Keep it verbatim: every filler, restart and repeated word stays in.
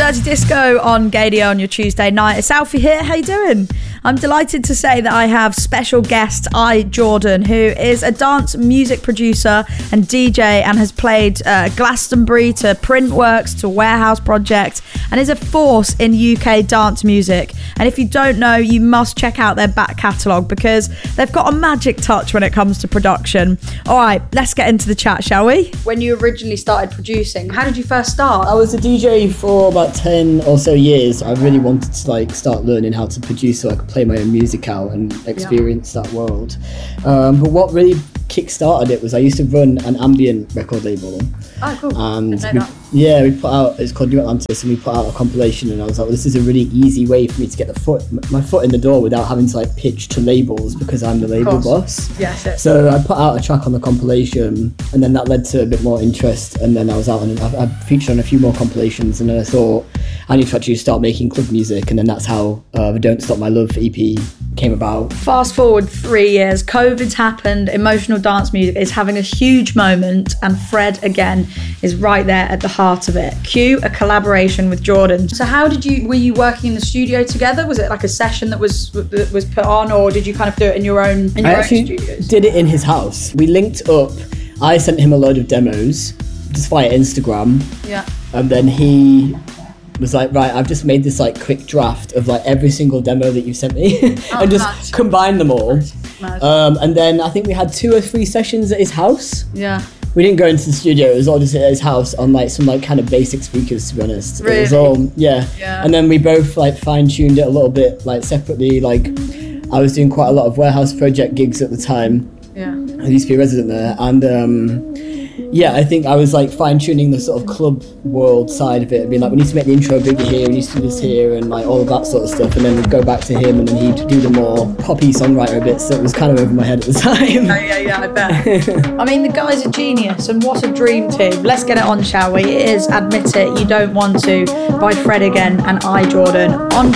Dirty Disco on Gaydio on your Tuesday night. It's Alfie here. How you doing? I'm delighted to say that I have special guest I, Jordan, who is a dance music producer and D J and has played uh, Glastonbury to Printworks to Warehouse Project and is a force in U K dance music. And if you don't know, you must check out their back catalogue because they've got a magic touch when it comes to production. All right, let's get into the chat, shall we? When you originally started producing, how did you first start? I was a D J for about ten or so years. I really wanted to like start learning how to produce so I could play my own music out and experience yeah. that world. Um, but what really kick-started it was I used to run an ambient record label. Oh, cool. And I we, know that. yeah, we put out, it's called New Atlantis, and we put out a compilation, and I was like, well, this is a really easy way for me to get the foot, my foot in the door without having to like pitch to labels because I'm the label boss. Yes, yes. So I put out a track on the compilation, and then that led to a bit more interest, and then I was out on, I, I featured on a few more compilations, and then I thought I need to actually start making club music, and then that's how uh, the Don't Stop My Love E P came about. Fast forward three years, COVID's happened, emotional dance music is having a huge moment, and Fred again is right there at the heart of it. Cue a collaboration with Jordan. So how did you, were you working in the studio together? Was it like a session that was that was put on, or did you kind of do it in your own in your I own actually studios? did it in his house. We linked up, I sent him a load of demos just via Instagram, Yeah. and then he was like, right, I've just made this like quick draft of like every single demo that you sent me Oh, and just nice. combined them all. Nice. Um, and then I think we had two or three sessions at his house. Yeah. We didn't go into the studio, it was all just at his house on like some like kind of basic speakers, to be honest. It was Really? all, yeah. Yeah. And then we both like fine tuned it a little bit like separately. Like I was doing quite a lot of Warehouse Project gigs at the time. Yeah. I used to be a resident there, and um, yeah, I think I was like fine tuning the sort of club world side of it, being like, we need to make the intro bigger here, we need to do this here, and like all of that sort of stuff. And then we'd go back to him, and then he'd do the more poppy songwriter bits that was kind of over my head at the time. Yeah, yeah, yeah, I bet. I mean, the guy's a genius, and what a dream team. Let's get it on, shall we? It is Admit It, You Don't Want To by Fred again and I, Jordan on